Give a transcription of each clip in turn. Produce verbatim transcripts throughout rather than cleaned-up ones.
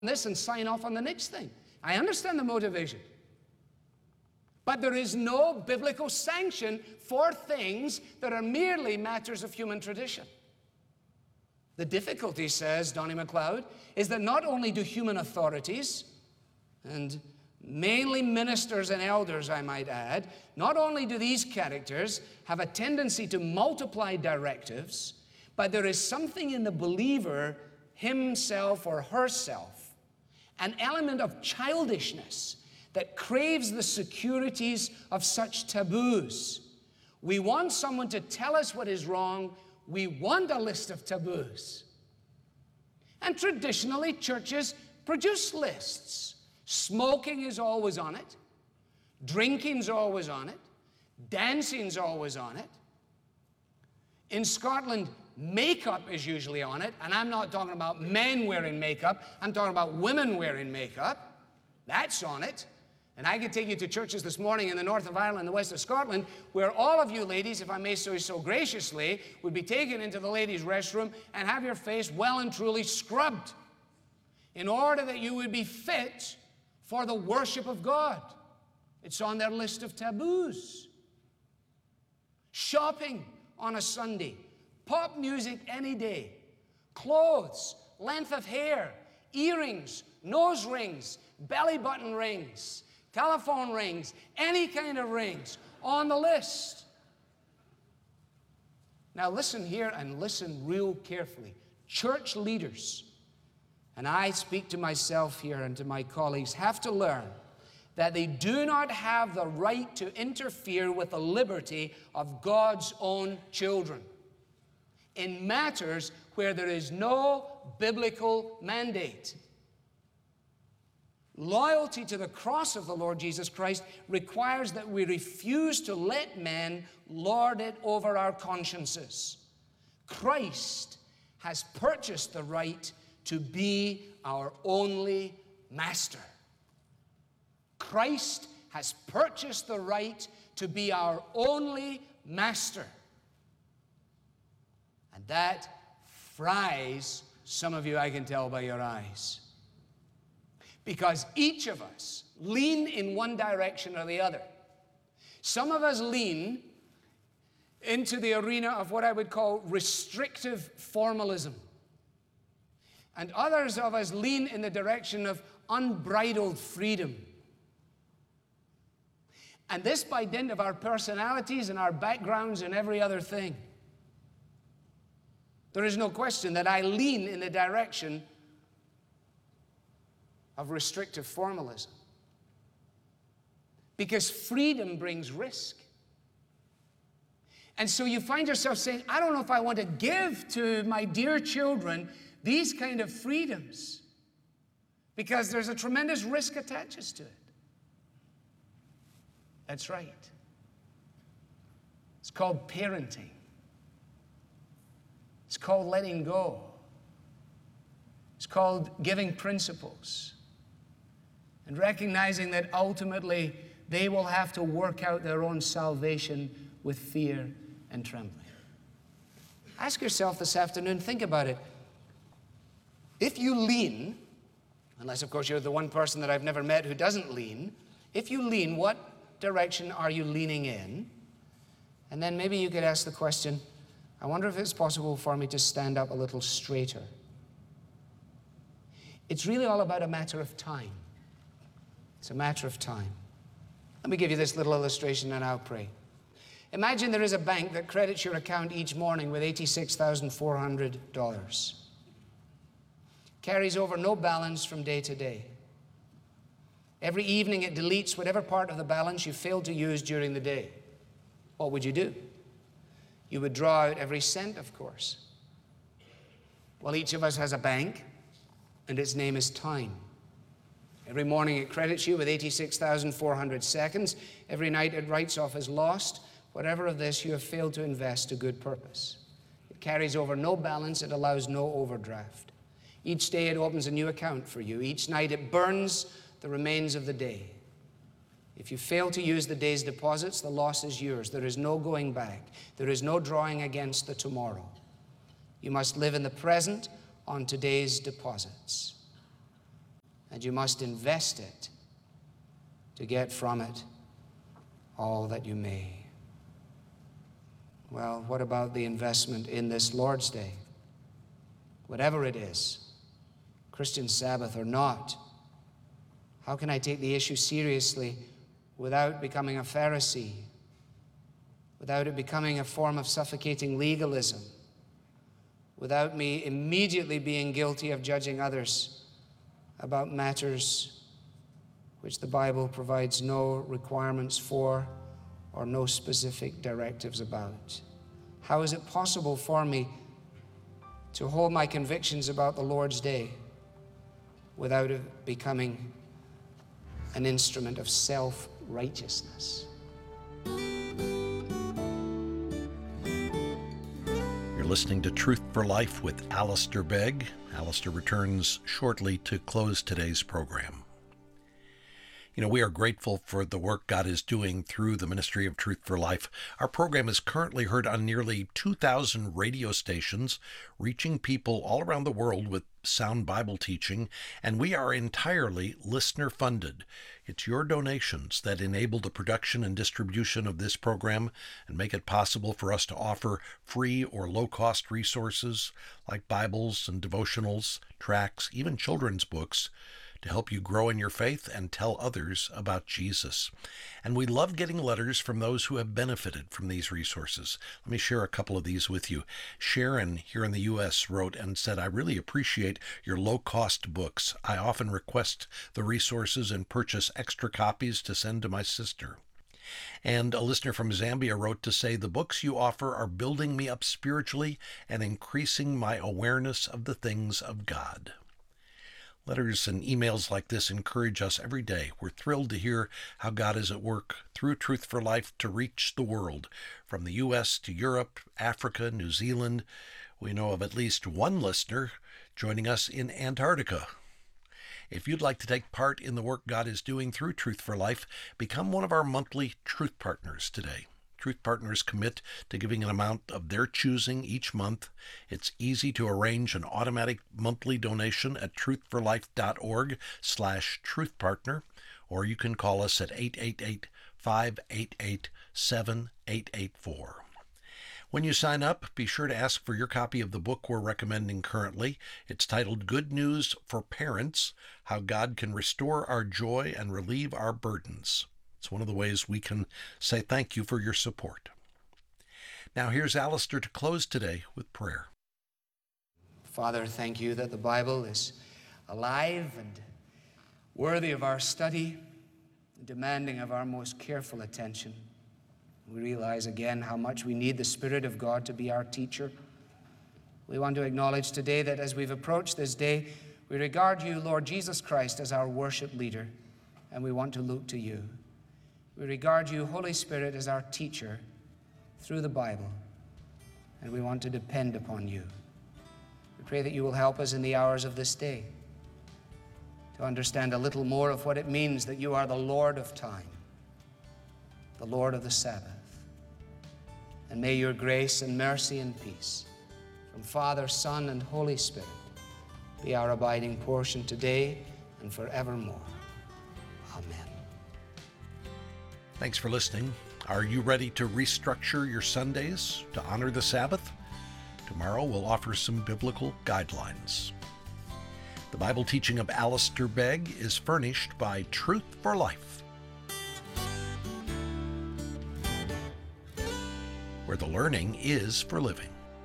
this and sign off on the next thing. I understand the motivation. But there is no biblical sanction for things that are merely matters of human tradition. The difficulty, says Donnie MacLeod, is that not only do human authorities, and mainly ministers and elders, I might add, not only do these characters have a tendency to multiply directives, but there is something in the believer, himself or herself, an element of childishness that craves the securities of such taboos. We want someone to tell us what is wrong. We want a list of taboos. And traditionally, churches produce lists. Smoking is always on it. Drinking's always on it. Dancing's always on it. In Scotland, makeup is usually on it. And I'm not talking about men wearing makeup. I'm talking about women wearing makeup. That's on it. And I could take you to churches this morning in the north of Ireland, the west of Scotland, where all of you ladies, if I may say so graciously, would be taken into the ladies' restroom and have your face well and truly scrubbed in order that you would be fit for the worship of God. It's on their list of taboos. Shopping on a Sunday, pop music any day, clothes, length of hair, earrings, nose rings, belly button rings, telephone rings, any kind of rings on the list. Now listen here and listen real carefully. Church leaders, and I speak to myself here and to my colleagues, have to learn that they do not have the right to interfere with the liberty of God's own children in matters where there is no biblical mandate. Loyalty to the cross of the Lord Jesus Christ requires that we refuse to let men lord it over our consciences. Christ has purchased the right to be our only master. Christ has purchased the right to be our only master. And that fries some of you, I can tell by your eyes. Because each of us lean in one direction or the other. Some of us lean into the arena of what I would call restrictive formalism. And others of us lean in the direction of unbridled freedom. And this by dint of our personalities and our backgrounds and every other thing. There is no question that I lean in the direction of restrictive formalism. Because freedom brings risk. And so you find yourself saying, I don't know if I want to give to my dear children these kind of freedoms, because there's a tremendous risk attaches to it. That's right. It's called parenting. It's called letting go. It's called giving principles and recognizing that ultimately they will have to work out their own salvation with fear and trembling. Ask yourself this afternoon, think about it. If you lean, unless of course you're the one person that I've never met who doesn't lean, if you lean, what direction are you leaning in? And then maybe you could ask the question, I wonder if it's possible for me to stand up a little straighter. It's really all about a matter of time. It's a matter of time. Let me give you this little illustration and I'll pray. Imagine there is a bank that credits your account each morning with eighty-six thousand four hundred dollars. Carries over no balance from day to day. Every evening it deletes whatever part of the balance you failed to use during the day. What would you do? You would draw out every cent, of course. Well, each of us has a bank, and its name is time. Every morning it credits you with eighty-six thousand four hundred seconds. Every night it writes off as lost whatever of this you have failed to invest to good purpose. It carries over no balance. It allows no overdraft. Each day it opens a new account for you. Each night it burns the remains of the day. If you fail to use the day's deposits, the loss is yours. There is no going back. There is no drawing against the tomorrow. You must live in the present on today's deposits. and you must invest it to get from it all that you may. Well, what about the investment in this Lord's Day? Whatever it is, Christian Sabbath or not, how can I take the issue seriously without becoming a Pharisee, without it becoming a form of suffocating legalism, without me immediately being guilty of judging others about matters which the Bible provides no requirements for or no specific directives about? How is it possible for me to hold my convictions about the Lord's Day without it becoming an instrument of self-righteousness? You're listening to Truth for Life with Alistair Begg. Alistair returns shortly to close today's program. You know, we are grateful for the work God is doing through the Ministry of Truth for Life. Our program is currently heard on nearly two thousand radio stations, reaching people all around the world with sound Bible teaching, and we are entirely listener-funded. It's your donations that enable the production and distribution of this program and make it possible for us to offer free or low-cost resources like Bibles and devotionals, tracts, even children's books, to help you grow in your faith and tell others about Jesus. And we love getting letters from those who have benefited from these resources. Let me share a couple of these with you. Sharon here in the U S wrote and said, "I really appreciate your low-cost books. I often request the resources and purchase extra copies to send to my sister." And a listener from Zambia wrote to say, "The books you offer are building me up spiritually and increasing my awareness of the things of God." Letters and emails like this encourage us every day. We're thrilled to hear how God is at work through Truth for Life to reach the world, from the U S to Europe, Africa, New Zealand. We know of at least one listener joining us in Antarctica. If you'd like to take part in the work God is doing through Truth for Life, become one of our monthly Truth Partners today. Truth Partners commit to giving an amount of their choosing each month. It's easy to arrange an automatic monthly donation at truthforlife.org slash truthpartner, or you can call us at eight eight eight, five eight eight, seven eight eight four. When you sign up, be sure to ask for your copy of the book we're recommending currently. It's titled Good News for Parents: How God Can Restore Our Joy and Relieve Our Burdens. It's one of the ways we can say thank you for your support. Now here's Alistair to close today with prayer. Father, thank you that the Bible is alive and worthy of our study, demanding of our most careful attention. We realize again how much we need the Spirit of God to be our teacher. We want to acknowledge today that as we've approached this day, we regard you, Lord Jesus Christ, as our worship leader, and we want to look to you. We regard you, Holy Spirit, as our teacher through the Bible, and we want to depend upon you. We pray that you will help us in the hours of this day to understand a little more of what it means that you are the Lord of time, the Lord of the Sabbath. And may your grace and mercy and peace from Father, Son, and Holy Spirit be our abiding portion today and forevermore. Amen. Thanks for listening. Are you ready to restructure your Sundays to honor the Sabbath? Tomorrow we'll offer some biblical guidelines. The Bible teaching of Alistair Begg is furnished by Truth for Life, where the learning is for living.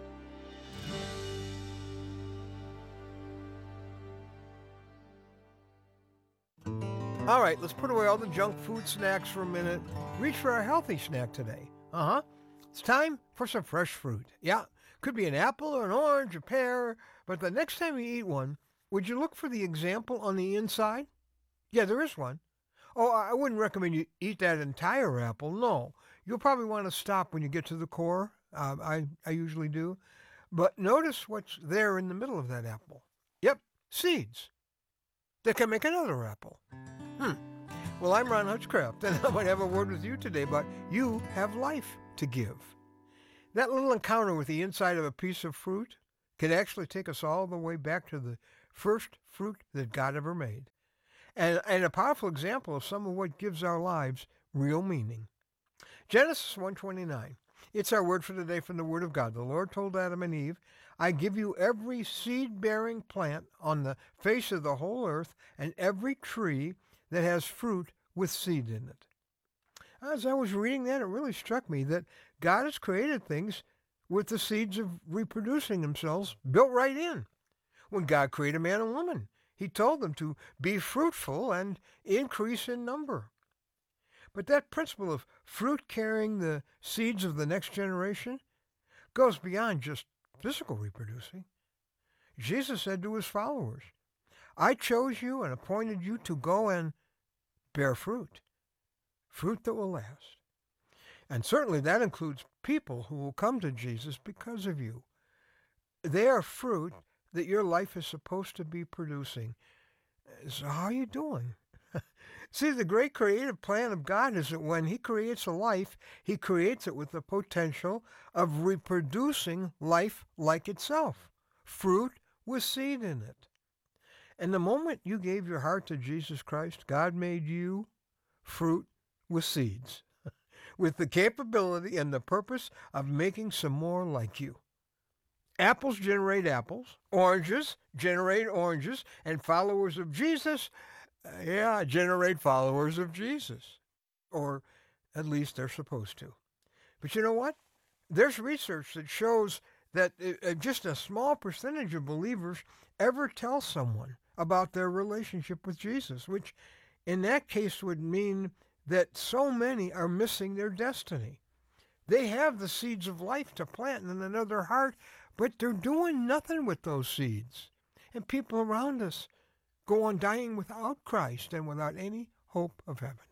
All right, let's put away all the junk food snacks for a minute. Reach for a healthy snack today. Uh-huh. It's time for some fresh fruit. Yeah, could be an apple or an orange, a pear, but the next time you eat one, would you look for the example on the inside? Yeah, there is one. Oh, I wouldn't recommend you eat that entire apple, no. You'll probably want to stop when you get to the core. Uh, I, I usually do. But notice what's there in the middle of that apple. Yep, seeds that can make another apple. Hmm. Well, I'm Ron Hutchcraft, and I might have a word with you today, but you have life to give. That little encounter with the inside of a piece of fruit can actually take us all the way back to the first fruit that God ever made. and, and a powerful example of some of what gives our lives real meaning. Genesis one twenty-nine. It's our word for today from the Word of God. The Lord told Adam and Eve, I give you every seed-bearing plant on the face of the whole earth and every tree that has fruit with seed in it. As I was reading that, it really struck me that God has created things with the seeds of reproducing themselves built right in. When God created man and woman, he told them to be fruitful and increase in number. But that principle of fruit carrying the seeds of the next generation goes beyond just physical reproducing. Jesus said to his followers, I chose you and appointed you to go and bear fruit, fruit that will last. And certainly that includes people who will come to Jesus because of you. They are fruit that your life is supposed to be producing. So how are you doing? See, the great creative plan of God is that when he creates a life, he creates it with the potential of reproducing life like itself, fruit with seed in it. And the moment you gave your heart to Jesus Christ, God made you fruit with seeds, with the capability and the purpose of making some more like you. Apples generate apples, oranges generate oranges, and followers of Jesus Uh, yeah, generate followers of Jesus. Or at least they're supposed to. But you know what? There's research that shows that uh, just a small percentage of believers ever tell someone about their relationship with Jesus, which in that case would mean that so many are missing their destiny. They have the seeds of life to plant in another heart, but they're doing nothing with those seeds. And people around us go on dying without Christ and without any hope of heaven.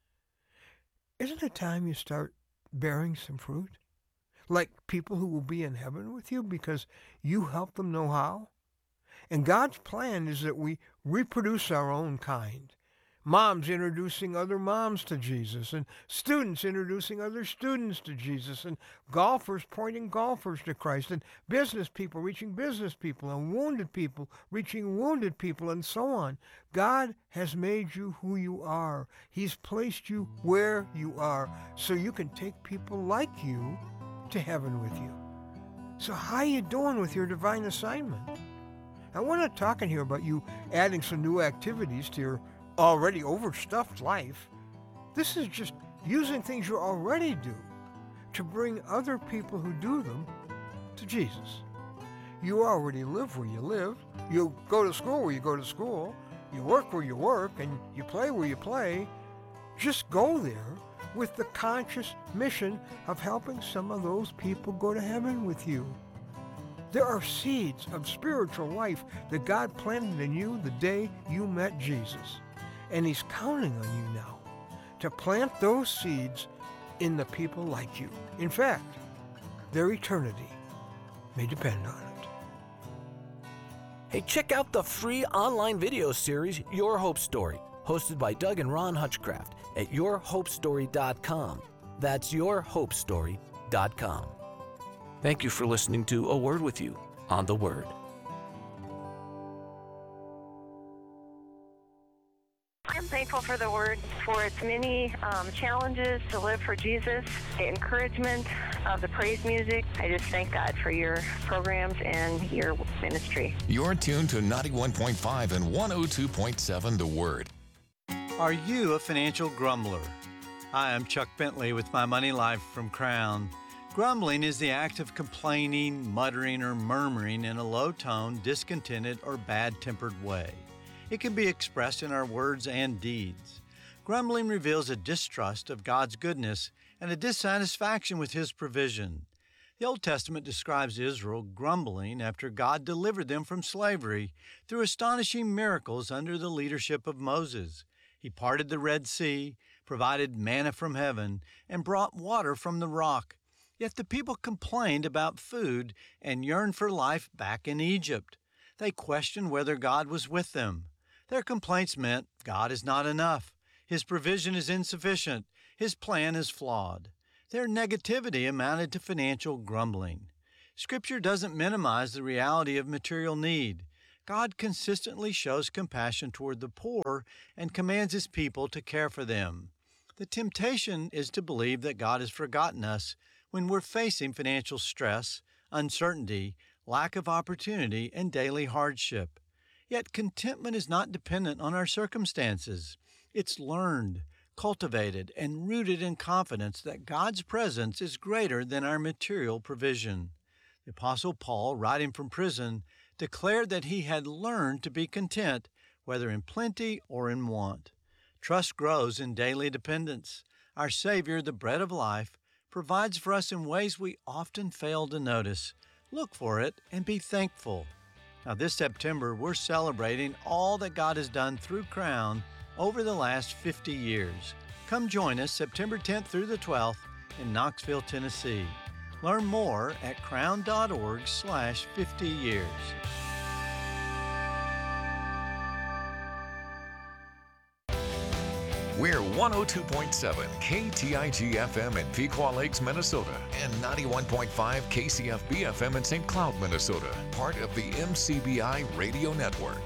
Isn't it time you start bearing some fruit? Like people who will be in heaven with you because you help them know how? And God's plan is that we reproduce our own kind. Moms introducing other moms to Jesus, and students introducing other students to Jesus, and golfers pointing golfers to Christ, and business people reaching business people, and wounded people reaching wounded people, and so on. God has made you who you are. He's placed you where you are so you can take people like you to heaven with you. So how are you doing with your divine assignment? Now, we're not talking here about you adding some new activities to your already overstuffed life. This is just using things you already do to bring other people who do them to Jesus. You already live where you live. You go to school where you go to school. You work where you work, and you play where you play. Just go there with the conscious mission of helping some of those people go to heaven with you. There are seeds of spiritual life that God planted in you the day you met Jesus. And he's counting on you now to plant those seeds in the people like you. In fact, their eternity may depend on it. Hey, check out the free online video series, Your Hope Story, hosted by Doug and Ron Hutchcraft at your hope story dot com. That's your hope story dot com. Thank you for listening to A Word with You on the Word. I'm thankful for the Word, for its many um, challenges to live for Jesus, the encouragement of the praise music. I just thank God for your programs and your ministry. You're tuned to ninety-one point five and one oh two point seven The Word. Are you a financial grumbler? Hi, I'm Chuck Bentley with My Money Life from Crown. Grumbling is the act of complaining, muttering, or murmuring in a low tone, discontented, or bad-tempered way. It can be expressed in our words and deeds. Grumbling reveals a distrust of God's goodness and a dissatisfaction with His provision. The Old Testament describes Israel grumbling after God delivered them from slavery through astonishing miracles under the leadership of Moses. He parted the Red Sea, provided manna from heaven, and brought water from the rock. Yet the people complained about food and yearned for life back in Egypt. They questioned whether God was with them. Their complaints meant God is not enough. His provision is insufficient. His plan is flawed. Their negativity amounted to financial grumbling. Scripture doesn't minimize the reality of material need. God consistently shows compassion toward the poor and commands His people to care for them. The temptation is to believe that God has forgotten us when we're facing financial stress, uncertainty, lack of opportunity, and daily hardship. Yet contentment is not dependent on our circumstances. It's learned, cultivated, and rooted in confidence that God's presence is greater than our material provision. The Apostle Paul, writing from prison, declared that he had learned to be content, whether in plenty or in want. Trust grows in daily dependence. Our Savior, the bread of life, provides for us in ways we often fail to notice. Look for it and be thankful. Now, this September, we're celebrating all that God has done through Crown over the last fifty years. Come join us September tenth through the twelfth in Knoxville, Tennessee. Learn more at crown.org slash 50 years. We're one oh two point seven K T I G F M in Pequot Lakes, Minnesota, and ninety-one point five K C F B F M in Saint Cloud, Minnesota, part of the M C B I Radio Network.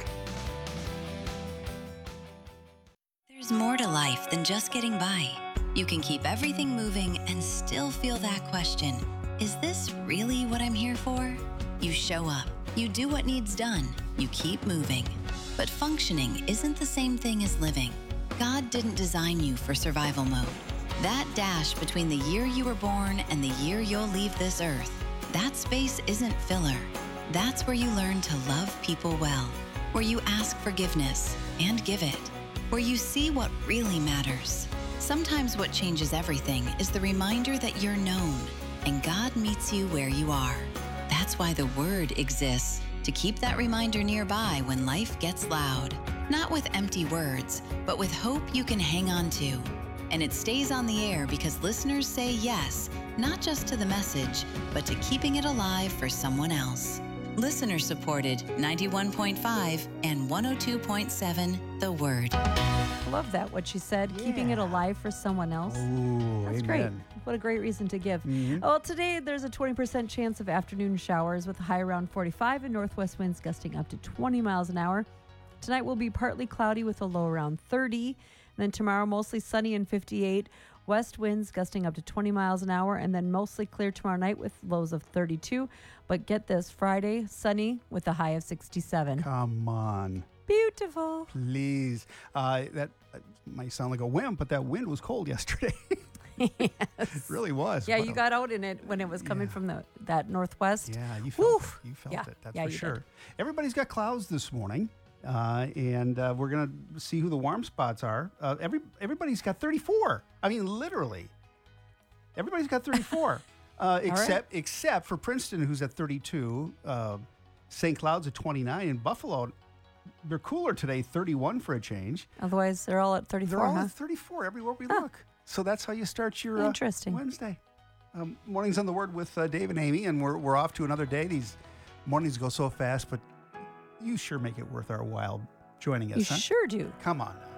There's more to life than just getting by. You can keep everything moving and still feel that question, is this really what I'm here for? You show up, you do what needs done, you keep moving. But functioning isn't the same thing as living. God didn't design you for survival mode. That dash between the year you were born and the year you'll leave this earth, that space isn't filler. That's where you learn to love people well, where you ask forgiveness and give it, where you see what really matters. Sometimes what changes everything is the reminder that you're known, and God meets you where you are. That's why the Word exists, to keep that reminder nearby when life gets loud. Not with empty words, but with hope you can hang on to. And it stays on the air because listeners say yes, not just to the message, but to keeping it alive for someone else. Listener supported ninety-one point five and one oh two point seven The Word. Love that, what she said, yeah. Keeping it alive for someone else. Ooh, That's amen. great. What a great reason to give. Mm-hmm. Well, today there's a twenty percent chance of afternoon showers with a high around forty-five and northwest winds gusting up to twenty miles an hour. Tonight will be partly cloudy with a low around thirty. And then tomorrow, mostly sunny and fifty-eight. West winds gusting up to twenty miles an hour. And then mostly clear tomorrow night with lows of thirty-two. But get this, Friday, sunny with a high of sixty-seven. Come on. Beautiful. Please. Uh, that uh, might sound like a wimp, but that wind was cold yesterday. Yes. It really was. Yeah, What you a- got out in it when it was coming Yeah. from the that northwest. Yeah, you felt Woof. it. You felt Yeah. it. That's Yeah, for you sure. did. Everybody's got clouds this morning, uh, and uh, we're gonna see who the warm spots are. Uh, every everybody's got thirty-four. I mean, literally, everybody's got thirty-four, uh, except except for Princeton, who's at thirty-two. Uh, Saint Cloud's at twenty-nine, and Buffalo, they're cooler today, thirty-one for a change. Otherwise, they're all at thirty-four, They're all huh? at thirty-four everywhere we Huh. look. So that's how you start your uh, Interesting. Wednesday. Um, mornings on the Word with uh, Dave and Amy, and we're, we're off to another day. These mornings go so fast, but you sure make it worth our while joining us, You huh? sure do. Come on now.